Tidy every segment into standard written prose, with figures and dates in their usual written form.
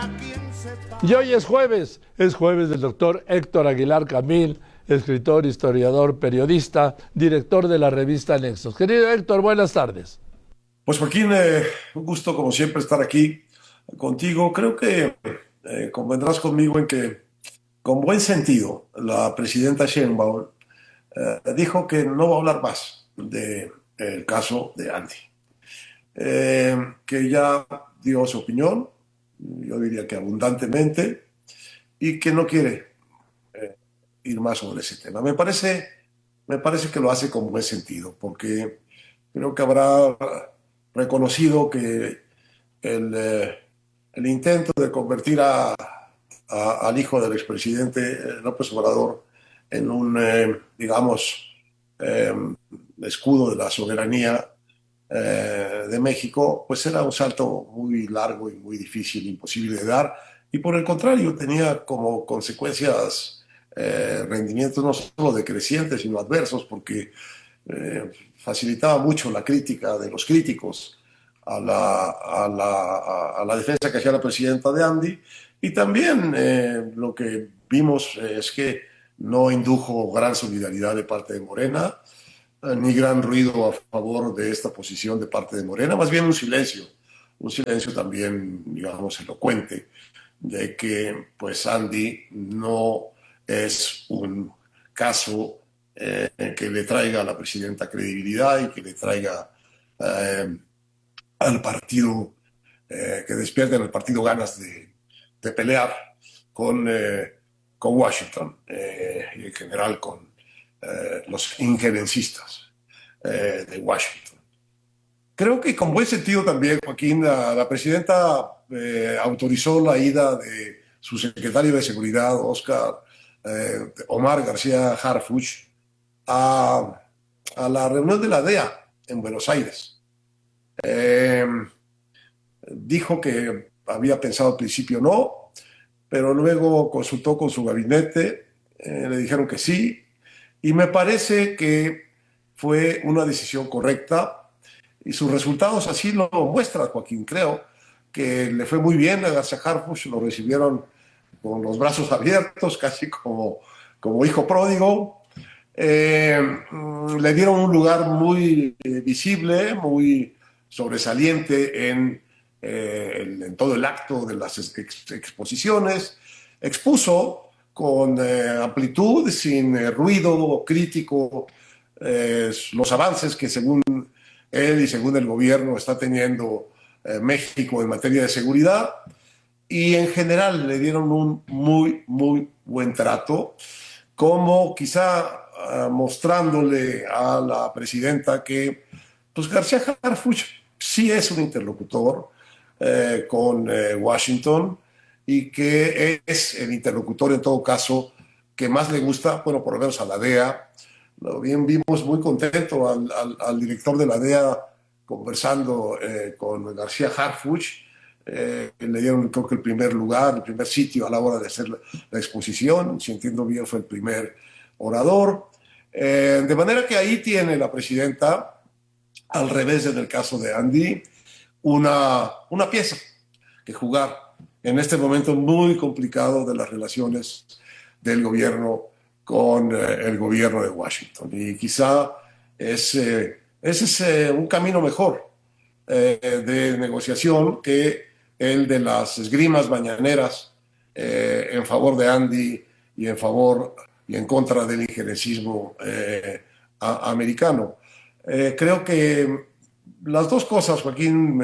Y hoy es jueves del doctor Héctor Aguilar Camín, escritor, historiador, periodista, director de la revista Nexos. Querido Héctor, buenas tardes. Pues Joaquín, un gusto como siempre estar aquí contigo. Creo que convendrás conmigo en que, con buen sentido, la presidenta Sheinbaum dijo que no va a hablar más del caso de Andy. Que ya dio su opinión, yo diría que abundantemente, y que no quiere ir más sobre ese tema. Me parece que lo hace con buen sentido, porque creo que habrá reconocido que el, el intento de convertir al hijo del expresidente López Obrador en un, digamos, eh, escudo de la soberanía de México, pues era un salto muy largo y muy difícil, imposible de dar, y por el contrario tenía como consecuencias rendimientos no solo decrecientes, sino adversos, porque facilitaba mucho la crítica de los críticos a la defensa que hacía la presidenta de Andy, y también lo que vimos es que no indujo gran solidaridad de parte de Morena, ni gran ruido a favor de esta posición de parte de Morena, más bien un silencio también, digamos, elocuente, de que pues Andy no es un caso que le traiga a la presidenta credibilidad y que le traiga eh, al partido, que despierte en el partido ganas de pelear con, con Washington y en general con los injerencistas de Washington. Creo que con buen sentido también, Joaquín, la presidenta autorizó la ida de su secretario de Seguridad, Omar García Harfuch, a la reunión de la DEA en Buenos Aires. Dijo que había pensado al principio no, pero luego consultó con su gabinete, le dijeron que sí, y me parece que fue una decisión correcta y sus resultados así lo muestran, Joaquín. Creo que le fue muy bien a García Harfuch, lo recibieron con los brazos abiertos, casi como hijo pródigo. Le dieron un lugar muy visible, muy sobresaliente en todo el acto de las exposiciones. Expuso con amplitud, sin ruido crítico, los avances que según él y según el gobierno está teniendo México en materia de seguridad, y en general le dieron un muy, muy buen trato, como quizá mostrándole a la presidenta que pues García Harfuch sí es un interlocutor con Washington, y que es el interlocutor en todo caso que más le gusta, bueno, por lo menos a la DEA. Bien vimos muy contento al director de la DEA conversando con García Harfuch. Le dieron, creo que el primer lugar, el primer sitio a la hora de hacer la exposición, si entiendo bien fue el primer orador. De manera que ahí tiene la presidenta, al revés en el caso de Andy, una pieza que jugar en este momento muy complicado de las relaciones del gobierno con el gobierno de Washington. Y quizá ese es un camino mejor de negociación que el de las esgrimas mañaneras en favor de Andy y en favor y en contra del injerencismo americano. Creo que las dos cosas, Joaquín,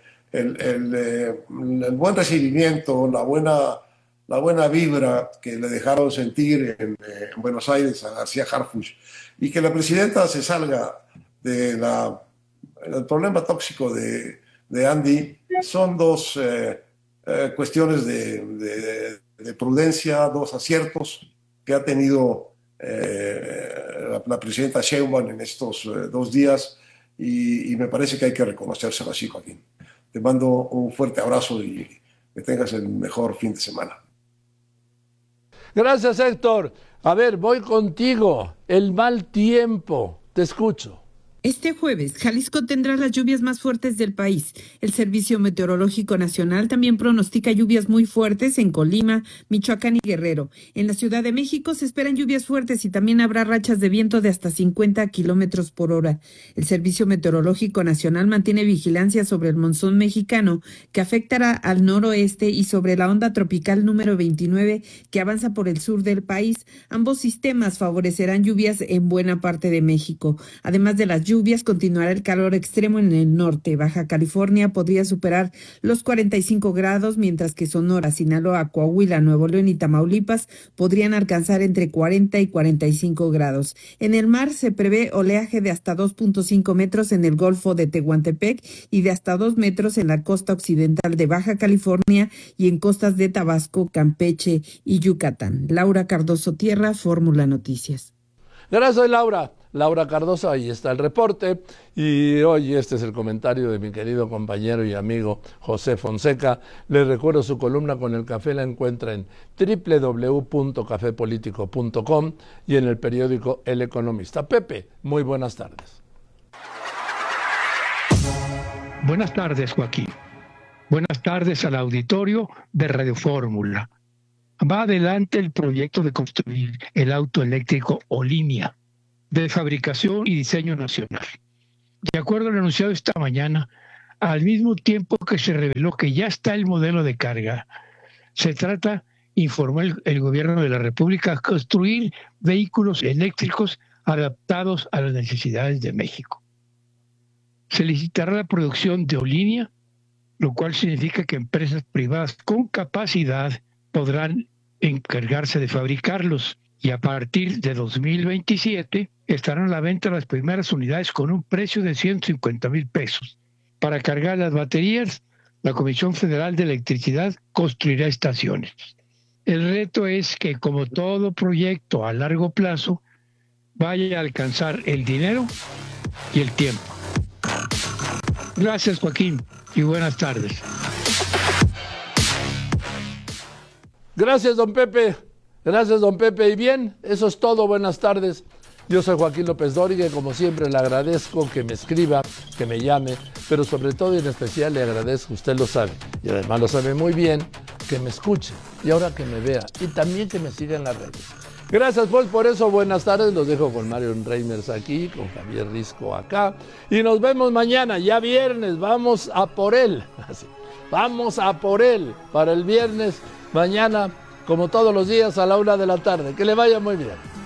el buen recibimiento, la buena vibra que le dejaron sentir en Buenos Aires a García Harfuch, y que la presidenta se salga del problema tóxico de Andy, son dos cuestiones de prudencia, dos aciertos que ha tenido la presidenta Sheinbaum en estos 2 días, y me parece que hay que reconocérselo así, Joaquín. Te mando un fuerte abrazo y que tengas el mejor fin de semana. Gracias, Héctor. A ver, voy contigo. El mal tiempo. Te escucho. Este jueves, Jalisco tendrá las lluvias más fuertes del país. El Servicio Meteorológico Nacional también pronostica lluvias muy fuertes en Colima, Michoacán y Guerrero. En la Ciudad de México se esperan lluvias fuertes y también habrá rachas de viento de hasta 50 kilómetros por hora. El Servicio Meteorológico Nacional mantiene vigilancia sobre el monzón mexicano, que afectará al noroeste, y sobre la onda tropical número 29, que avanza por el sur del país. Ambos sistemas favorecerán lluvias en buena parte de México. Además de las lluvias, continuará el calor extremo en el norte. Baja California podría superar los 45 grados, mientras que Sonora, Sinaloa, Coahuila, Nuevo León y Tamaulipas podrían alcanzar entre 40 y 45 grados. En el mar se prevé oleaje de hasta 2.5 metros en el Golfo de Tehuantepec y de hasta 2 metros en la costa occidental de Baja California y en costas de Tabasco, Campeche y Yucatán. Laura Cardoso Tierra, Fórmula Noticias. Gracias, Laura. Laura Cardoso, ahí está el reporte. Y hoy este es el comentario de mi querido compañero y amigo José Fonseca. Les recuerdo, su columna con el café la encuentra en www.cafepolitico.com y en el periódico El Economista. Pepe, muy buenas tardes. Buenas tardes, Joaquín. Buenas tardes al auditorio de Radio Fórmula. Va adelante el proyecto de construir el auto eléctrico Olimia, de fabricación y diseño nacional. De acuerdo al anunciado esta mañana, al mismo tiempo que se reveló que ya está el modelo de carga, se trata, informó el gobierno de la República, construir vehículos eléctricos adaptados a las necesidades de México. Se licitará la producción de Olimia, lo cual significa que empresas privadas con capacidad podrán encargarse de fabricarlos, y a partir de 2027 estarán a la venta las primeras unidades con un precio de 150,000 pesos. Para cargar las baterías, la Comisión Federal de Electricidad construirá estaciones. El reto es que, como todo proyecto a largo plazo, vaya a alcanzar el dinero y el tiempo. Gracias, Joaquín, y buenas tardes. Gracias, don Pepe. Gracias, don Pepe. Y bien, eso es todo. Buenas tardes. Yo soy Joaquín López Dóriga y como siempre le agradezco que me escriba, que me llame, pero sobre todo y en especial le agradezco, usted lo sabe, y además lo sabe muy bien, que me escuche y ahora que me vea y también que me siga en las redes. Gracias pues por eso, buenas tardes, los dejo con Mario Reimers aquí, con Javier Risco acá y nos vemos mañana, ya viernes, vamos a por él, vamos a por él para el viernes, mañana como todos los días a la 1 de la tarde, que le vaya muy bien.